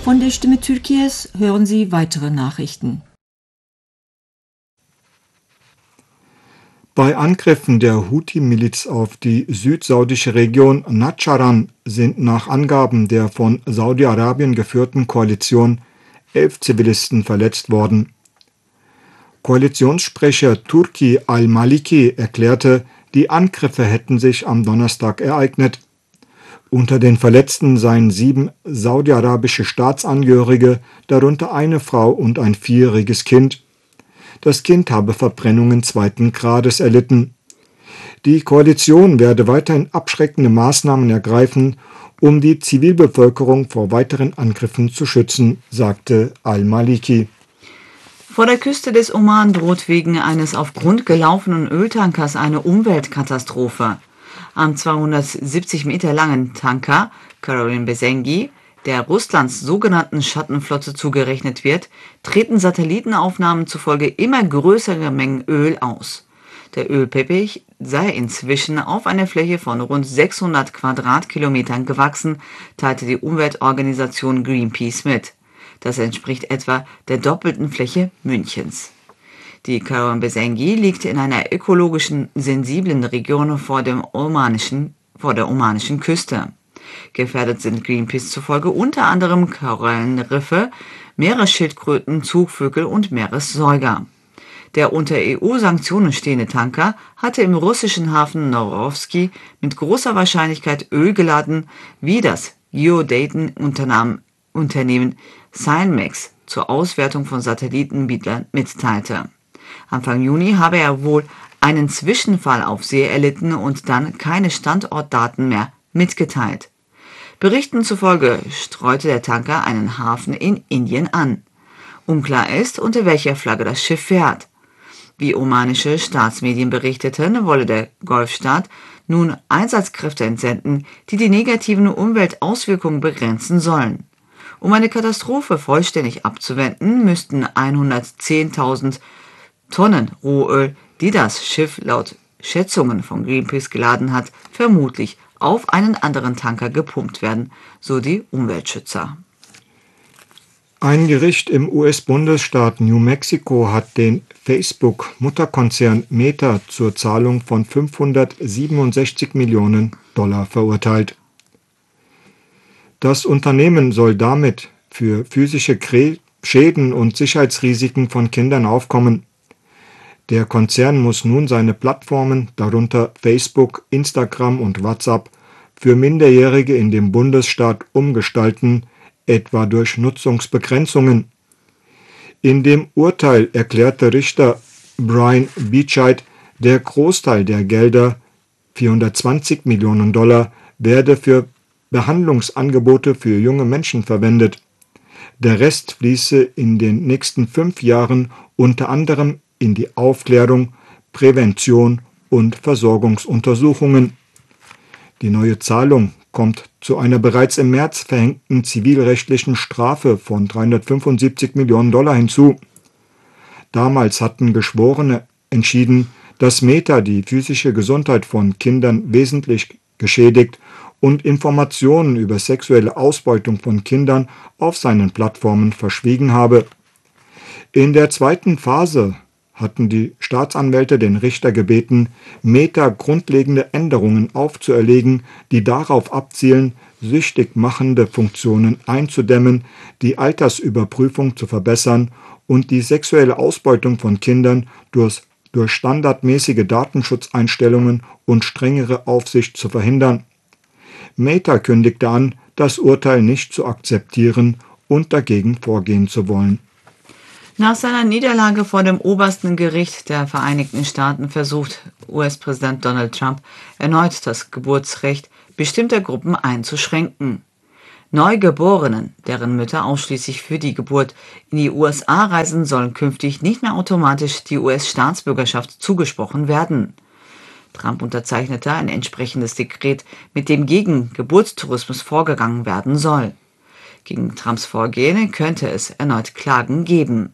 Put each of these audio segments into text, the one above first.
Von der Stimme Türkiye's hören Sie weitere Nachrichten. Bei Angriffen der Houthi-Miliz auf die südsaudische Region Natscharan sind nach Angaben der von Saudi-Arabien geführten Koalition 11 Zivilisten verletzt worden. Koalitionssprecher Turki al-Maliki erklärte, die Angriffe hätten sich am Donnerstag ereignet. Unter den Verletzten seien 7 saudi-arabische Staatsangehörige, darunter eine Frau und ein 4-jähriges Kind. Das Kind habe Verbrennungen 2. Grades erlitten. Die Koalition werde weiterhin abschreckende Maßnahmen ergreifen, um die Zivilbevölkerung vor weiteren Angriffen zu schützen, sagte al-Maliki. Vor der Küste des Oman droht wegen eines auf Grund gelaufenen Öltankers eine Umweltkatastrophe. Am 270 Meter langen Tanker Caroline Besengi, der Russlands sogenannten Schattenflotte zugerechnet wird, treten Satellitenaufnahmen zufolge immer größere Mengen Öl aus. Der Ölteppich sei inzwischen auf einer Fläche von rund 600 Quadratkilometern gewachsen, teilte die Umweltorganisation Greenpeace mit. Das entspricht etwa der doppelten Fläche Münchens. Die Caroline Besengi liegt in einer ökologischen sensiblen Region vor der omanischen Küste. Gefährdet sind Greenpeace zufolge unter anderem Korallenriffe, Meeresschildkröten, Zugvögel und Meeressäuger. Der unter EU-Sanktionen stehende Tanker hatte im russischen Hafen Norilsk mit großer Wahrscheinlichkeit Öl geladen, wie das Geodaten-Unternehmen Sinmax zur Auswertung von Satellitenbildern mitteilte. Anfang Juni habe er wohl einen Zwischenfall auf See erlitten und dann keine Standortdaten mehr mitgeteilt. Berichten zufolge streute der Tanker einen Hafen in Indien an. Unklar ist, unter welcher Flagge das Schiff fährt. Wie omanische Staatsmedien berichteten, wolle der Golfstaat nun Einsatzkräfte entsenden, die die negativen Umweltauswirkungen begrenzen sollen. Um eine Katastrophe vollständig abzuwenden, müssten 110.000 Tonnen Rohöl, die das Schiff laut Schätzungen von Greenpeace geladen hat, vermutlich auf einen anderen Tanker gepumpt werden, so die Umweltschützer. Ein Gericht im US-Bundesstaat New Mexico hat den Facebook-Mutterkonzern Meta zur Zahlung von $567 Millionen verurteilt. Das Unternehmen soll damit für physische Schäden und Sicherheitsrisiken von Kindern aufkommen. Der Konzern muss nun seine Plattformen, darunter Facebook, Instagram und WhatsApp, für Minderjährige in dem Bundesstaat umgestalten, etwa durch Nutzungsbegrenzungen. In dem Urteil erklärte Richter Brian Beachheit, der Großteil der Gelder, $420 Millionen, werde für Behandlungsangebote für junge Menschen verwendet. Der Rest fließe in den nächsten 5 Jahren unter anderem in die Aufklärung, Prävention und Versorgungsuntersuchungen. Die neue Zahlung kommt zu einer bereits im März verhängten zivilrechtlichen Strafe von $375 Millionen hinzu. Damals hatten Geschworene entschieden, dass Meta die physische Gesundheit von Kindern wesentlich geschädigt und Informationen über sexuelle Ausbeutung von Kindern auf seinen Plattformen verschwiegen habe. In der zweiten Phase hatten die Staatsanwälte den Richter gebeten, Meta grundlegende Änderungen aufzuerlegen, die darauf abzielen, süchtig machende Funktionen einzudämmen, die Altersüberprüfung zu verbessern und die sexuelle Ausbeutung von Kindern durch standardmäßige Datenschutzeinstellungen und strengere Aufsicht zu verhindern. Meta kündigte an, das Urteil nicht zu akzeptieren und dagegen vorgehen zu wollen. Nach seiner Niederlage vor dem obersten Gericht der Vereinigten Staaten versucht US-Präsident Donald Trump erneut das Geburtsrecht bestimmter Gruppen einzuschränken. Neugeborenen, deren Mütter ausschließlich für die Geburt in die USA reisen, sollen künftig nicht mehr automatisch die US-Staatsbürgerschaft zugesprochen werden. Trump unterzeichnete ein entsprechendes Dekret, mit dem gegen Geburtstourismus vorgegangen werden soll. Gegen Trumps Vorgehen könnte es erneut Klagen geben.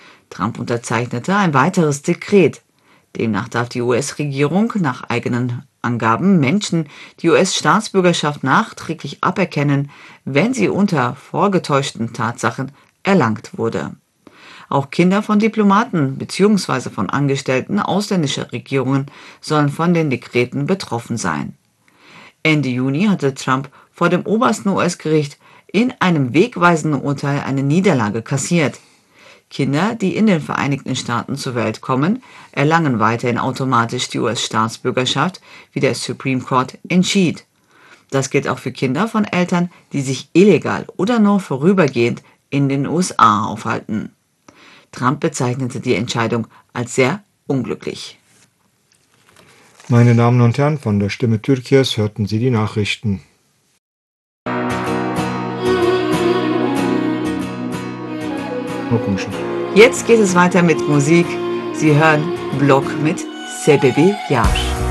Trump unterzeichnete ein weiteres Dekret. Demnach darf die US-Regierung nach eigenen Angaben Menschen die US-Staatsbürgerschaft nachträglich aberkennen, wenn sie unter vorgetäuschten Tatsachen erlangt wurde. Auch Kinder von Diplomaten bzw. von Angestellten ausländischer Regierungen sollen von den Dekreten betroffen sein. Ende Juni hatte Trump vor dem obersten US-Gericht in einem wegweisenden Urteil eine Niederlage kassiert. Kinder, die in den Vereinigten Staaten zur Welt kommen, erlangen weiterhin automatisch die US-Staatsbürgerschaft, wie der Supreme Court entschied. Das gilt auch für Kinder von Eltern, die sich illegal oder nur vorübergehend in den USA aufhalten. Trump bezeichnete die Entscheidung als sehr unglücklich. Meine Damen und Herren, von der Stimme Türkias hörten Sie die Nachrichten. Jetzt geht es weiter mit Musik. Sie hören Blok mit Sebebi Yar.